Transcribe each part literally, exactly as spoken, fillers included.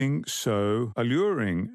so alluring?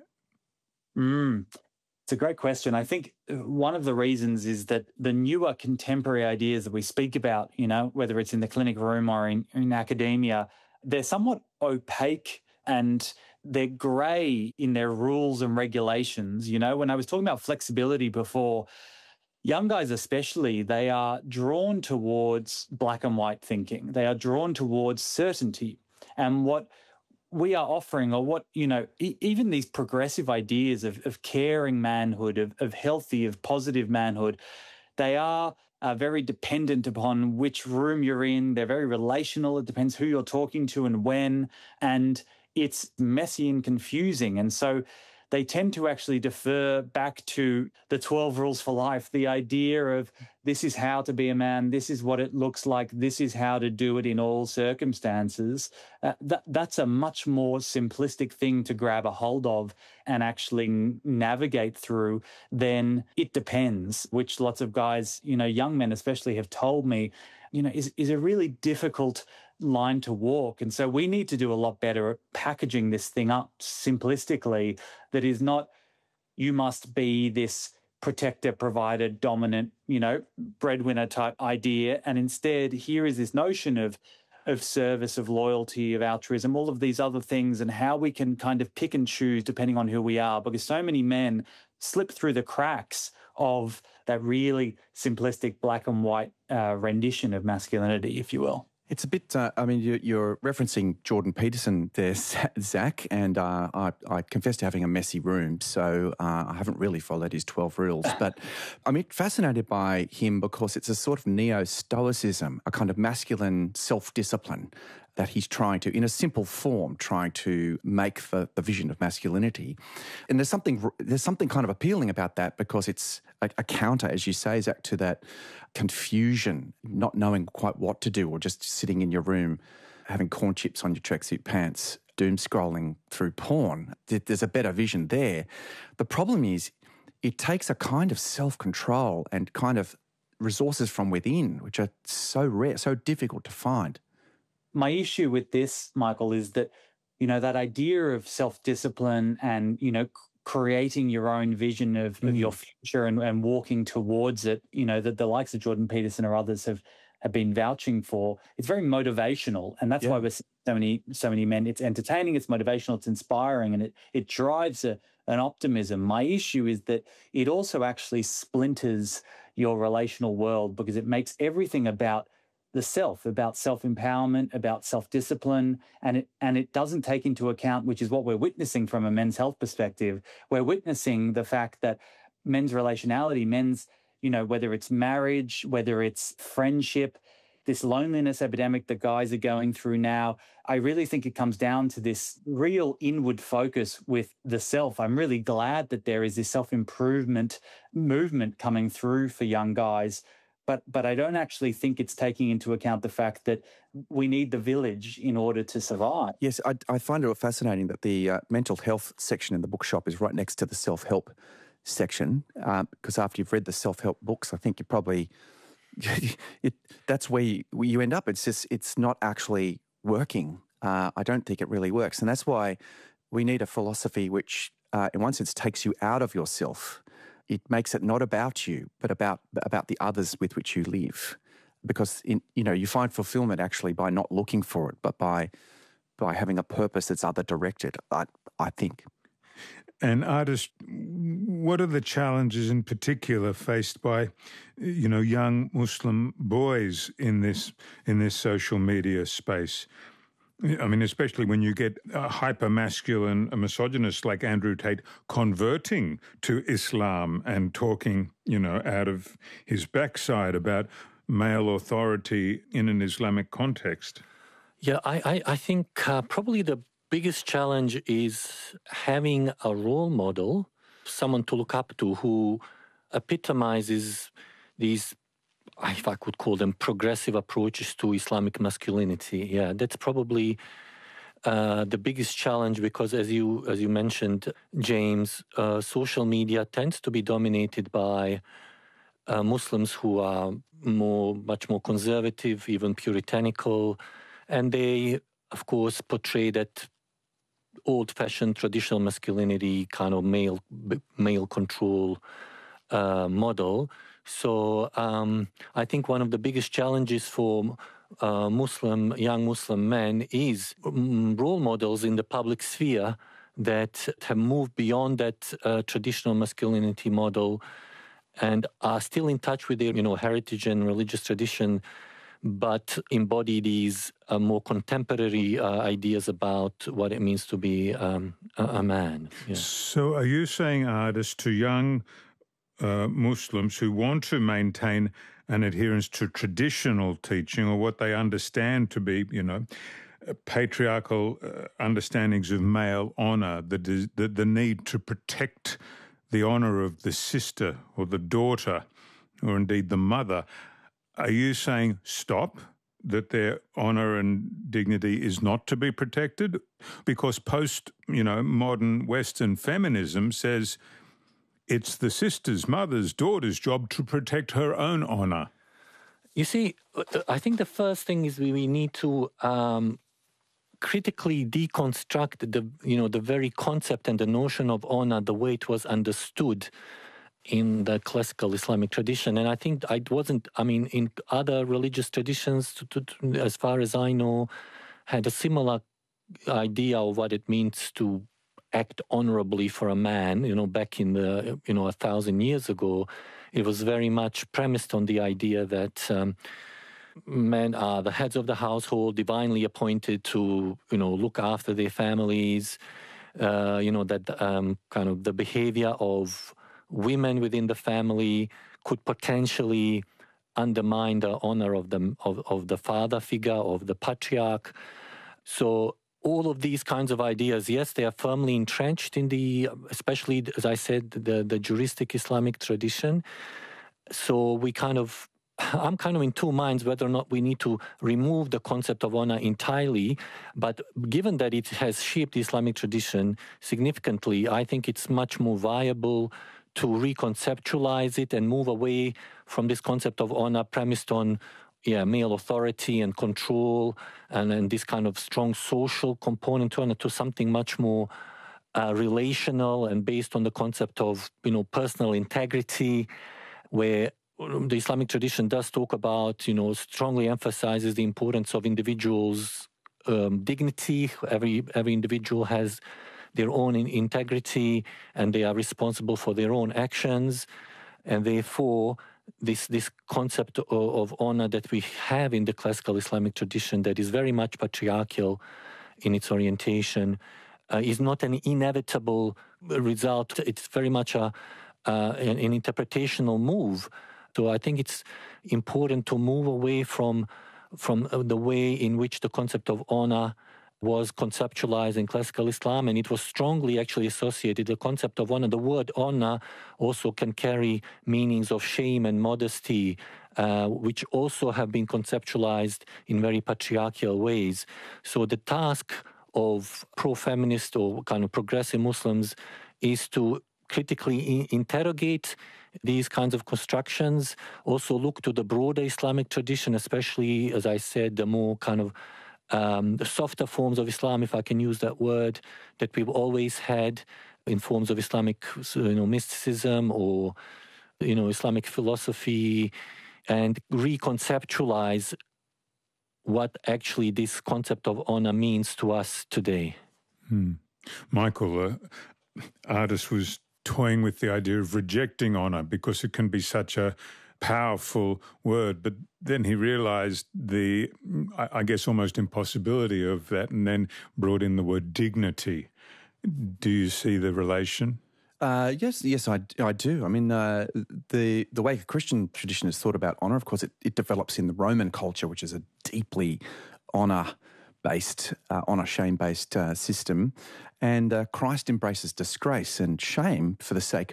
Mm. It's a great question. I think one of the reasons is that the newer contemporary ideas that we speak about, you know, whether it's in the clinic room or in, in academia, they're somewhat opaque and they're grey in their rules and regulations. You know, when I was talking about flexibility before, young guys especially, they are drawn towards black and white thinking. They are drawn towards certainty. And what we are offering, or what, you know, e- even these progressive ideas of, of caring manhood, of, of healthy, of positive manhood, they are uh, very dependent upon which room you're in. They're very relational. It depends who you're talking to and when. And it's messy and confusing. And so they tend to actually defer back to the twelve rules for life, the idea of this is how to be a man, this is what it looks like, this is how to do it in all circumstances. Uh, that, that's a much more simplistic thing to grab a hold of and actually n- navigate through than it depends, which lots of guys, you know, young men especially, have told me, you know, is, is a really difficult line to walk. And so we need to do a lot better at packaging this thing up simplistically, that is not, you must be this protector, provider, dominant, you know, breadwinner type idea. And instead, here is this notion of of service, of loyalty, of altruism, all of these other things, and how we can kind of pick and choose depending on who we are, because so many men slip through the cracks of that really simplistic black and white uh, rendition of masculinity, if you will. It's a bit, uh, I mean, you're, you're referencing Jordan Peterson there, Zach, and uh, I, I confess to having a messy room, so uh, I haven't really followed his twelve rules. But I'm fascinated by him because it's a sort of neo-stoicism, a kind of masculine self-discipline that he's trying to, in a simple form, trying to make for the vision of masculinity. And there's something there's something kind of appealing about that, because it's a, a counter, as you say, Zach, to that confusion, not knowing quite what to do, or just sitting in your room having corn chips on your tracksuit pants, doom scrolling through porn. There's a better vision there. The problem is it takes a kind of self-control and kind of resources from within, which are so rare, so difficult to find. My issue with this, Michael, is that, you know, that idea of self-discipline and, you know, creating your own vision of, mm. of your future and, and walking towards it, you know, that the likes of Jordan Peterson or others have, have been vouching for, it's very motivational. And that's yeah. why we're seeing so many, so many men. It's entertaining, it's motivational, it's inspiring, and it, it drives a, an optimism. My issue is that it also actually splinters your relational world, because it makes everything about the self, about self-empowerment, about self-discipline, and it and it doesn't take into account, which is what we're witnessing from a men's health perspective. We're witnessing the fact that men's relationality, men's, you know, whether it's marriage, whether it's friendship, this loneliness epidemic that guys are going through now, I really think it comes down to this real inward focus with the self. I'm really glad that there is this self-improvement movement coming through for young guys. But but I don't actually think it's taking into account the fact that we need the village in order to survive. Yes, I, I find it fascinating that the uh, mental health section in the bookshop is right next to the self-help section, uh, because after you've read the self-help books, I think you probably, it, that's where you, where you end up. It's just, it's not actually working. Uh, I don't think it really works. And that's why we need a philosophy which, uh, in one sense, takes you out of yourself. It makes it not about you, but about about the others with which you live, because in, you know, you find fulfillment actually by not looking for it, but by by having a purpose that's other directed. I I think. And artist, what are the challenges in particular faced by, you know, young Muslim boys in this in this social media space? I mean, especially when you get a hyper-masculine a misogynist like Andrew Tate converting to Islam and talking, you know, out of his backside about male authority in an Islamic context. Yeah, I, I, I think uh, probably the biggest challenge is having a role model, someone to look up to who epitomizes these, if I could call them, progressive approaches to Islamic masculinity. Yeah, that's probably uh, the biggest challenge, because as you as you mentioned, James, uh, social media tends to be dominated by uh, Muslims who are more, much more conservative, even puritanical, and they, of course, portray that old-fashioned traditional masculinity, kind of male male control uh, model. So um, I think one of the biggest challenges for uh, Muslim young Muslim men is um, role models in the public sphere that have moved beyond that uh, traditional masculinity model and are still in touch with their, you know, heritage and religious tradition, but embody these uh, more contemporary uh, ideas about what it means to be um, a, a man. Yeah. So are you saying, Ardis, to young uh, Muslims who want to maintain an adherence to traditional teaching or what they understand to be, you know, patriarchal uh, understandings of male honour, the, the, the need to protect the honour of the sister or the daughter or indeed the mother, are you saying stop, that their honour and dignity is not to be protected? Because post, you know, modern Western feminism says it's the sister's, mother's, daughter's job to protect her own honour. You see, I think the first thing is we, we need to um, critically deconstruct the, you know, the very concept and the notion of honor, the way it was understood in the classical Islamic tradition. And I think I wasn't, I mean, in other religious traditions, to, to, as far as I know, had a similar idea of what it means to act honorably for a man, you know, back in the, you know, a thousand years ago. It was very much premised on the idea that um, men are the heads of the household, divinely appointed to, you know, look after their families, uh, you know, that um, kind of the behavior of women within the family could potentially undermine the honor of the, of, of the father figure, of the patriarch. So all of these kinds of ideas, yes, they are firmly entrenched in the, especially, as I said, the, the juristic Islamic tradition. So we kind of, I'm kind of in two minds whether or not we need to remove the concept of honor entirely. But given that it has shaped the Islamic tradition significantly, I think it's much more viable to reconceptualize it and move away from this concept of honor premised on yeah, male authority and control and, and this kind of strong social component to honor to something much more uh, relational and based on the concept of, you know, personal integrity, where the Islamic tradition does talk about, you know, strongly emphasizes the importance of individuals' um, dignity. Every every individual has their own integrity and they are responsible for their own actions. And therefore, this this concept of, of honor that we have in the classical Islamic tradition that is very much patriarchal in its orientation uh, is not an inevitable result. It's very much a uh, an, an interpretational move. So I think it's important to move away from from the way in which the concept of honor was conceptualized in classical Islam, and it was strongly actually associated. The concept of honor, the word honor also can carry meanings of shame and modesty, uh, which also have been conceptualized in very patriarchal ways. So the task of pro-feminist or kind of progressive Muslims is to critically I- interrogate these kinds of constructions, also look to the broader Islamic tradition, especially, as I said, the more kind of um, the softer forms of Islam, if I can use that word, that we've always had in forms of Islamic, you know, mysticism or, you know, Islamic philosophy, and reconceptualize what actually this concept of honor means to us today. Hmm. Michael, uh, Ardis was toying with the idea of rejecting honor because it can be such a powerful word, but then he realized the, I guess, almost impossibility of that and then brought in the word dignity. Do you see the relation? Uh, yes, yes, I, I do. I mean, uh, the the way Christian tradition has thought about honour, of course, it, it develops in the Roman culture, which is a deeply honour-based, uh, honour-shame-based uh, system. And uh, Christ embraces disgrace and shame for the sake of the,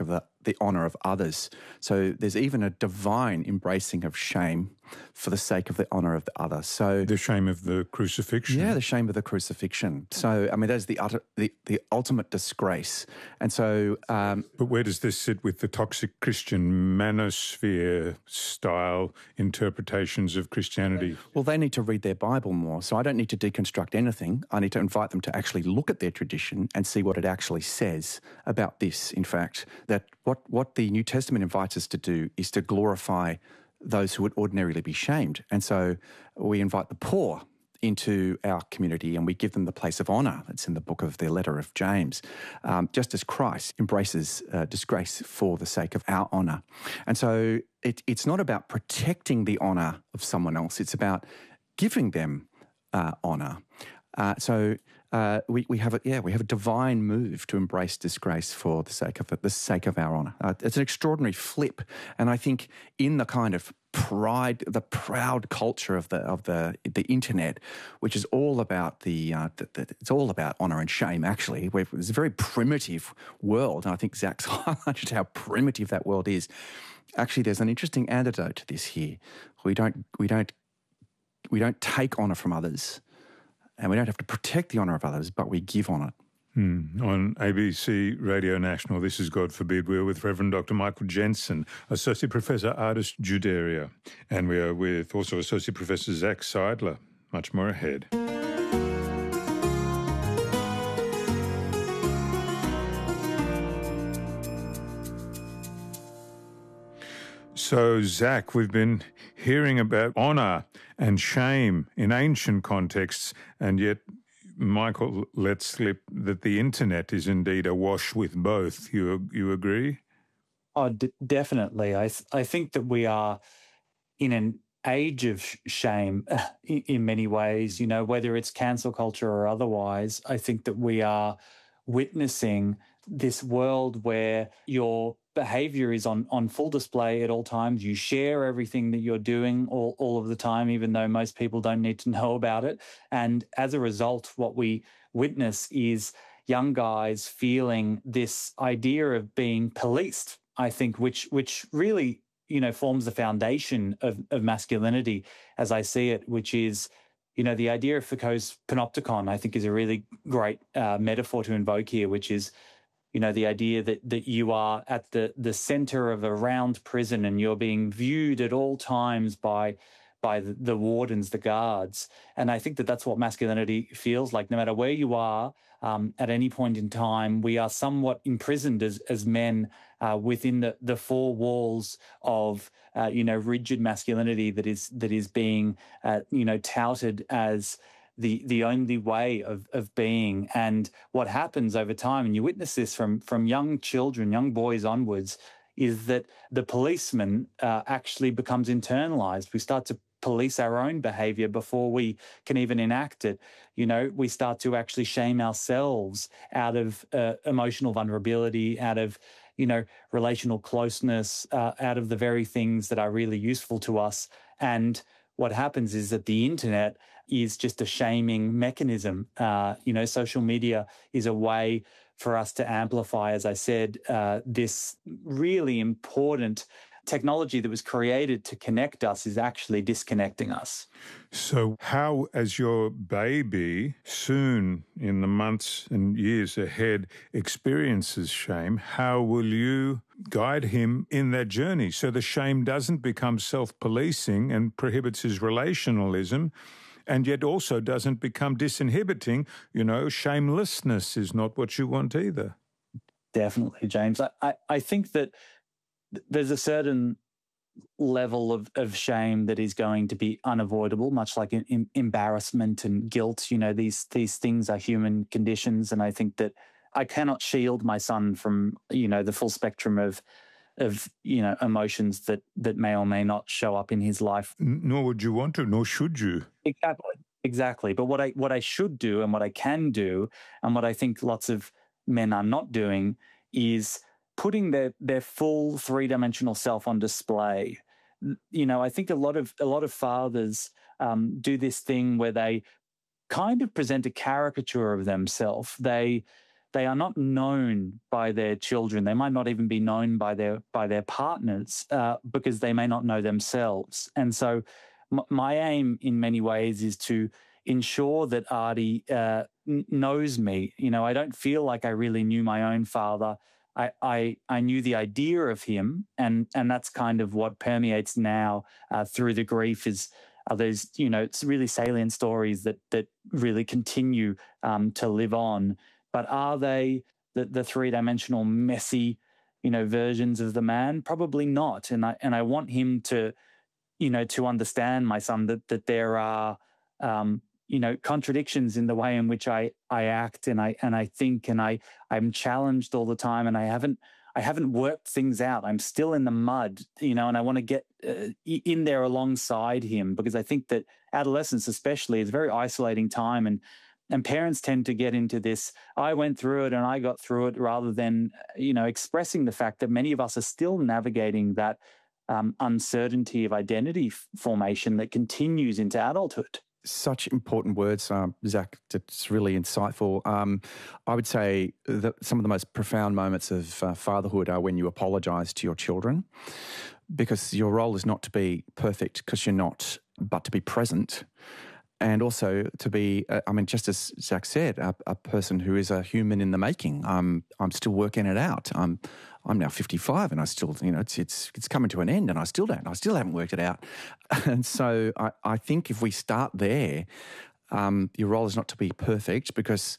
the honour of others. So there's even a divine embracing of shame for the sake of the honour of the other. So the shame of the crucifixion. Yeah, the shame of the crucifixion. So, I mean, that's the utter, the, the ultimate disgrace. And so... Um, but where does this sit with the toxic Christian manosphere style interpretations of Christianity? Well, they need to read their Bible more. So I don't need to deconstruct anything. I need to invite them to actually look at their tradition and see what it actually says about this, in fact, that what, what the New Testament invites us to do is to glorify those who would ordinarily be shamed. And so we invite the poor into our community and we give them the place of honour. That's in the book of the letter of James, um, just as Christ embraces uh, disgrace for the sake of our honour. And so it, it's not about protecting the honour of someone else. It's about giving them uh, honour. Uh, so uh, we, we have a yeah we have a divine move to embrace disgrace for the sake of the sake of our honour. Uh, it's an extraordinary flip, and I think in the kind of pride, the proud culture of the of the the internet, which is all about the, uh, the, the it's all about honour and shame. Actually, We've, it's a very primitive world, and I think Zach's highlighted how primitive that world is. Actually, there's an interesting antidote to this here. We don't we don't we don't take honour from others. And we don't have to protect the honour of others, but we give on it. Hmm. On A B C Radio National, this is God Forbid. We're with Reverend Doctor Michael Jensen, Associate Professor Ardis Juderia. And we are with also Associate Professor Zach Seidler. Much more ahead. So, Zach, we've been hearing about honour and shame in ancient contexts, and yet Michael let slip that the internet is indeed awash with both. You you agree? Oh, d- definitely. I th- I think that we are in an age of sh- shame in, in many ways. You know, whether it's cancel culture or otherwise, I think that we are witnessing this world where your behavior is on, on full display at all times. You share everything that you're doing all, all of the time, even though most people don't need to know about it. And as a result, what we witness is young guys feeling this idea of being policed, I think, which which really, you know, forms the foundation of, of masculinity as I see it, which is, you know, the idea of Foucault's panopticon, I think, is a really great uh, metaphor to invoke here, which is, you know, the idea that that you are at the, the center of a round prison and you're being viewed at all times by by the, the wardens, the guards. And I think that that's what masculinity feels like. No matter where you are, um, at any point in time, we are somewhat imprisoned as as men uh, within the, the four walls of, uh, you know, rigid masculinity that is that is being, uh, you know, touted as the the only way of of being. And what happens over time, and you witness this from from young children, young boys onwards, is that the policeman uh, actually becomes internalized. We start to police our own behavior before we can even enact it. You know, we start to actually shame ourselves out of uh, emotional vulnerability, out of, you know, relational closeness, uh, out of the very things that are really useful to us. And what happens is that the internet is just a shaming mechanism. Uh, you know, social media is a way for us to amplify, as I said, uh, this really important technology that was created to connect us is actually disconnecting us. So how, as your baby soon in the months and years ahead experiences shame, how will you guide him in that journey so the shame doesn't become self-policing and prohibits his relationalism, and yet also doesn't become disinhibiting? You know, shamelessness is not what you want either. Definitely, James. I, I, I think that there's a certain level of, of shame that is going to be unavoidable, much like in, in embarrassment and guilt. You know, these these things are human conditions, and I think that I cannot shield my son from, you know, the full spectrum of of, you know, emotions that that may or may not show up in his life. Nor would you want to, nor should you. Exactly, exactly. But what I what I should do and what I can do, and what I think lots of men are not doing, is putting their their full three-dimensional self on display. You know, I think a lot of a lot of fathers um, do this thing where they kind of present a caricature of themselves. They they are not known by their children. They might not even be known by their by their partners uh, because they may not know themselves. And so m- my aim in many ways is to ensure that Artie uh, n- knows me. You know, I don't feel like I really knew my own father. I, I I knew the idea of him, and and that's kind of what permeates now uh, through the grief is are those, you know, it's really salient stories that that really continue um, to live on. But are they the, the three-dimensional, messy, you know, versions of the man? Probably not. And I and I want him to, you know, to understand, my son, that that there are um, you know, contradictions in the way in which I I act and I and I think, and I I'm challenged all the time, and I haven't I haven't worked things out. I'm still in the mud, you know, and I want to get uh, in there alongside him, because I think that adolescence especially is a very isolating time, and and parents tend to get into this, I went through it and I got through it, rather than, you know, expressing the fact that many of us are still navigating that um, uncertainty of identity f- formation that continues into adulthood. Such important words, um, Zach. It's really insightful. Um, I would say that some of the most profound moments of uh, fatherhood are when you apologise to your children, because your role is not to be perfect, because you're not, but to be present. And also to be, uh, I mean, just as Zach said, a, a person who is a human in the making. Um, I'm still working it out. I'm, I'm now fifty-five, and I still, you know, it's it's it's coming to an end, and I still don't, I still haven't worked it out. And so I, I think if we start there, um, your role is not to be perfect, because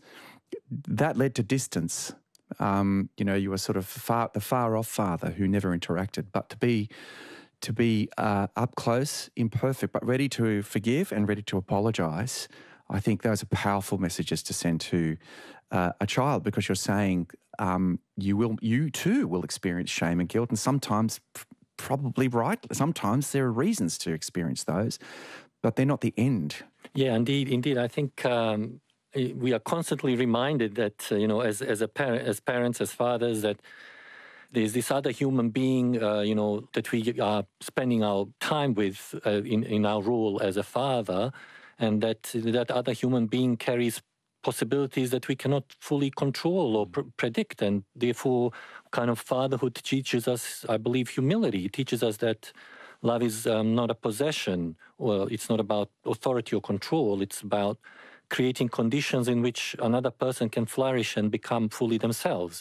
that led to distance. Um, you know, you were sort of far, the far off father who never interacted, but to be. to be uh, up close, imperfect, but ready to forgive and ready to apologise, I think those are powerful messages to send to uh, a child, because you're saying um, you will, you too will experience shame and guilt, and sometimes, probably right, sometimes there are reasons to experience those, but they're not the end. Yeah, indeed, indeed. I think um, we are constantly reminded that uh, you know, as as a parent, as parents, as fathers, that there's this other human being, uh, you know, that we are spending our time with uh, in, in our role as a father, and that that other human being carries possibilities that we cannot fully control or pr- predict. And therefore, kind of fatherhood teaches us, I believe, humility. It teaches us that love is um, not a possession, or it's not about authority or control. It's about creating conditions in which another person can flourish and become fully themselves.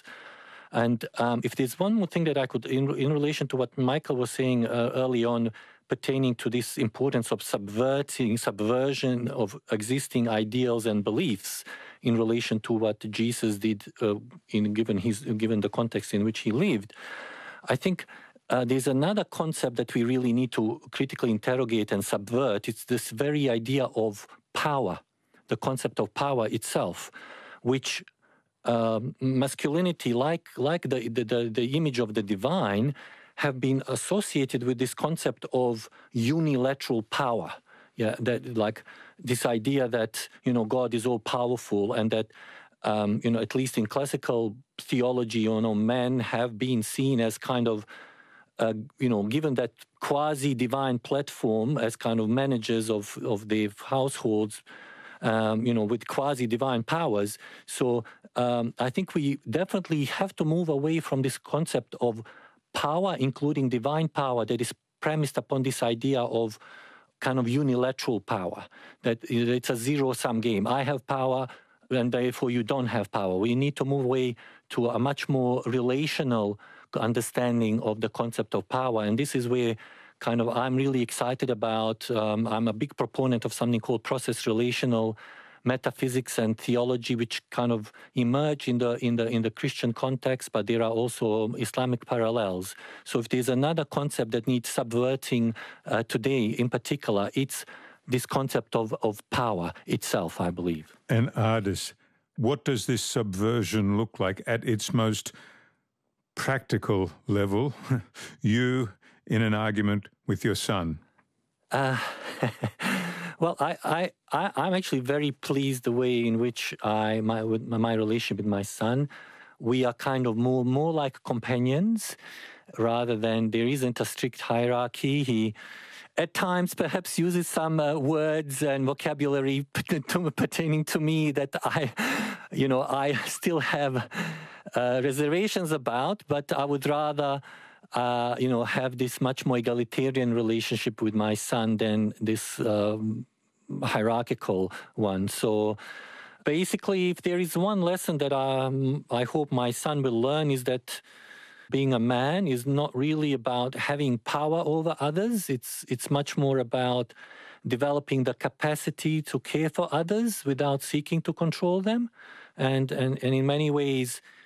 And um, if there's one more thing that I could, in, in relation to what Michael was saying uh, early on, pertaining to this importance of subverting, subversion of existing ideals and beliefs in relation to what Jesus did, uh, in given his given the context in which he lived, I think uh, there's another concept that we really need to critically interrogate and subvert. It's this very idea of power, the concept of power itself, which Um, masculinity, like like the, the the image of the divine, have been associated with this concept of unilateral power. Yeah, that like this idea that, you know, God is all powerful, and that um, you know, at least in classical theology, you know, men have been seen as kind of uh, you know, given that quasi-divine platform as kind of managers of of their households. Um, you know, with quasi-divine powers. So um, I think we definitely have to move away from this concept of power, including divine power, that is premised upon this idea of kind of unilateral power, that it's a zero-sum game. I have power, and therefore you don't have power. We need to move away to a much more relational understanding of the concept of power, and this is where kind of I'm really excited about. Um, I'm a big proponent of something called process relational metaphysics and theology, which kind of emerge in the in the in the Christian context, but there are also Islamic parallels. So if there's another concept that needs subverting uh, today, in particular, it's this concept of of power itself, I believe. And Ardis, what does this subversion look like at its most practical level? You in an argument with your son? Uh, well, I, I, I, I'm actually very pleased the way in which I, my, with my relationship with my son, we are kind of more, more like companions, rather than there isn't a strict hierarchy. He, at times, perhaps uses some uh, words and vocabulary pertaining to me that I, you know, I still have uh, reservations about, but I would rather, uh, you know, have this much more egalitarian relationship with my son than this um, hierarchical one. So basically, if there is one lesson that um, I hope my son will learn is that being a man is not really about having power over others. It's it's much more about developing the capacity to care for others without seeking to control them. And, and, and in many ways,